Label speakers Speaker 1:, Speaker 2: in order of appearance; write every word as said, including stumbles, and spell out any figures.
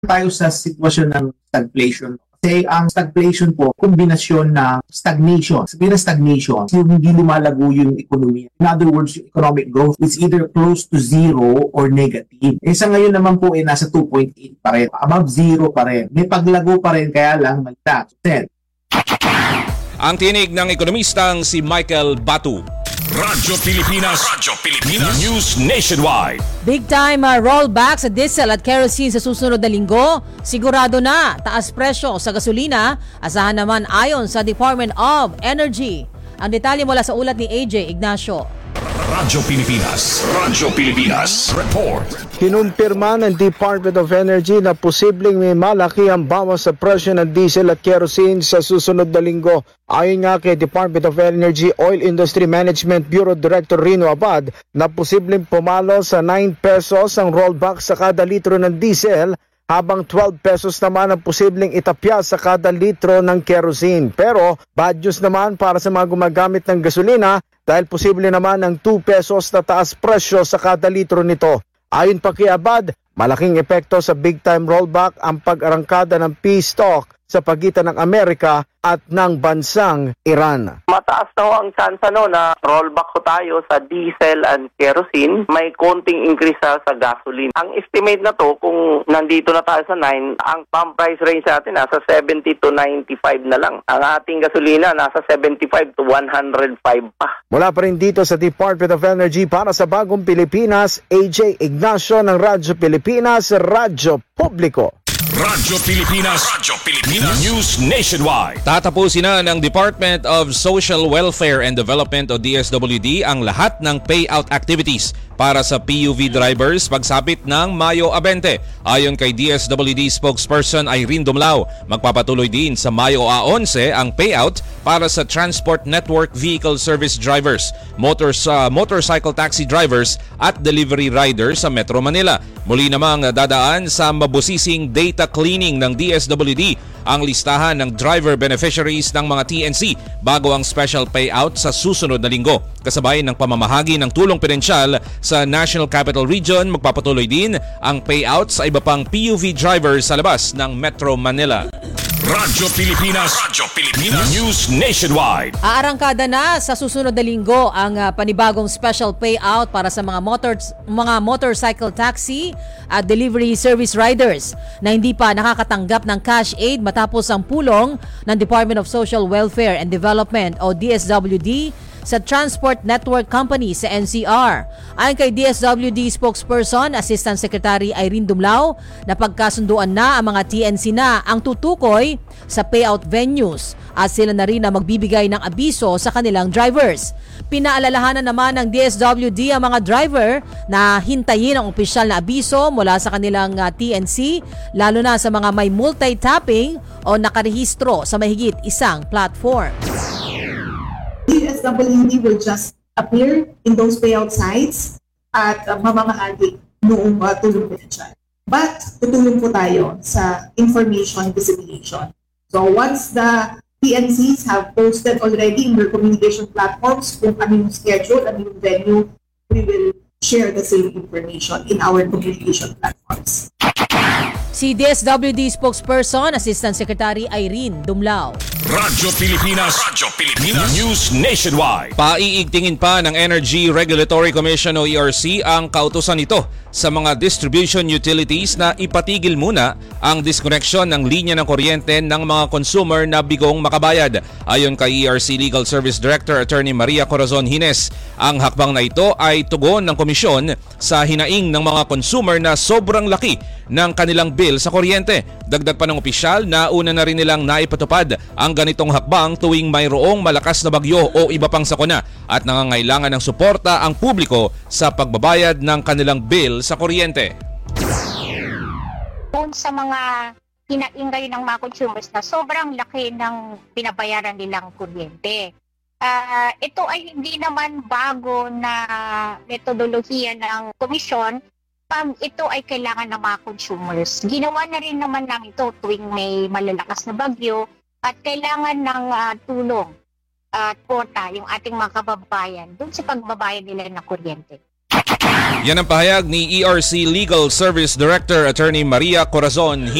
Speaker 1: tayo sa sitwasyon ng stagflation. Kasi ang stagflation po, kombinasyon ng stagnation. Sabihin na stagnation, yung hindi lumalago yung ekonomiya. In other words, yung economic growth is either close to zero or negative. Eh sa ngayon naman po, eh, nasa two point eight pa rin. Above zero pa rin. May paglago pa rin, kaya lang malita.
Speaker 2: Ang tinig ng ekonomistang si Michael Batu. Radyo Pilipinas, Radyo Pilipinas, News Nationwide.
Speaker 3: Big time uh, rollback sa diesel at kerosene sa susunod na linggo. Sigurado na taas presyo sa gasolina. Asahan naman ayon sa Department of Energy. Ang detalye mula sa ulat ni A J Ignacio.
Speaker 2: Radyo Pilipinas, Radyo Pilipinas, report.
Speaker 4: Kinumpirma ng Department of Energy na posibleng may malaki ang bawas sa presyo ng diesel at kerosene sa susunod na linggo. Ayon nga kay Department of Energy Oil Industry Management Bureau Director Rino Abad na posibleng pumalo sa nine pesos ang rollback sa kada litro ng diesel, habang twelve pesos naman ang posibleng itapya sa kada litro ng kerosene. Pero bad news naman para sa mga gumagamit ng gasolina dahil posible naman ang two pesos na taas presyo sa kada litro nito. Ayon pa kay Abad, malaking epekto sa big time rollback ang pag-arangkada ng peace talk sa pagitan ng Amerika at ng bansang Iran.
Speaker 5: Mataas na ho ang chance no, na rollback ko tayo sa diesel and kerosene. May konting increase sa, sa gasoline. Ang estimate na to, kung nandito na tayo sa nine, ang pump price range natin nasa seventy to ninety-five na lang. Ang ating gasolina nasa seventy-five to one hundred five pa.
Speaker 4: Mula pa rin dito sa Department of Energy para sa Bagong Pilipinas, A J Ignacio ng Radyo Pilipinas, Radyo Publiko.
Speaker 2: Radyo Pilipinas, Radyo Pilipinas, News Nationwide. Tatapusin na ng Department of Social Welfare and Development o D S W D ang lahat ng payout activities para sa P U V drivers pagsapit ng Mayo twenty. Ayon kay D S W D spokesperson Irene Dumlao, magpapatuloy din sa Mayo eleven ang payout para sa Transport Network Vehicle Service drivers, motors, uh, motorcycle taxi drivers at delivery riders sa Metro Manila. Muli namang dadaan sa mabusising data cleaning ng D S W D ang listahan ng driver beneficiaries ng mga T N C bago ang special payout sa susunod na linggo. Kasabay ng pamamahagi ng tulong pinansyal sa National Capital Region, magpapatuloy din ang payout sa iba pang P U V drivers sa labas ng Metro Manila. Radyo Pilipinas, Radyo Pilipinas, News Nationwide.
Speaker 3: Aarangkada na sa susunod na linggo ang uh, panibagong special payout para sa mga motor mga motorcycle taxi at delivery service riders na hindi pa nakakatanggap ng cash aid matapos ang pulong ng Department of Social Welfare and Development o D S W D sa Transport Network Company sa N C R. Ayon kay D S W D spokesperson, Assistant Secretary Irene Dumlao, na pagkasunduan na ang mga T N C na ang tutukoy sa payout venues at sila na rin na magbibigay ng abiso sa kanilang drivers. Pinaalalahanan naman ng D S W D ang mga driver na hintayin ang opisyal na abiso mula sa kanilang uh, T N C, lalo na sa mga may multi-tapping o nakarehistro sa mahigit isang platform.
Speaker 6: D S W D will just appear in those payout sites at uh, mamamahagi noong uh, tulong pinansyal. But tutulong po tayo sa information dissemination. So once the T N Cs have posted already in their communication platforms kung ano yung schedule, ano yung venue, we will share the same information in our communication platforms.
Speaker 3: Si D S W D spokesperson, Assistant Secretary Irene Dumlao.
Speaker 2: Radyo Pilipinas, Radyo Pilipinas, News Nationwide. Paiigtingin pa ng Energy Regulatory Commission o E R C ang kautusan nito sa mga distribution utilities na ipatigil muna ang disconnection ng linya ng kuryente ng mga consumer na bigong makabayad. Ayon kay E R C Legal Service Director Attorney Maria Corazon Hines, ang hakbang na ito ay tugon ng komisyon sa hinaing ng mga consumer na sobrang laki ng kanilang bill sa kuryente. Dagdag pa ng opisyal na una na rin nilang naipatupad ang ganitong hakbang tuwing mayroong malakas na bagyo o iba pang sakuna at nangangailangan ng suporta ang publiko sa pagbabayad ng kanilang bill sa kuryente.
Speaker 7: Doon sa mga hinaingay ng mga consumers na sobrang laki ng binabayaran nilang kuryente. Uh, ito ay hindi naman bago na metodolohiya ng komisyon. Um, ito ay kailangan ng mga consumers. Ginawa na rin naman namin ito tuwing may malalakas na bagyo at kailangan ng uh, tulong at uh, porta yung ating mga kababayan doon sa pagbabayad nila ng kuryente.
Speaker 2: Yan ang pahayag ni E R C Legal Service Director Attorney Maria Corazon.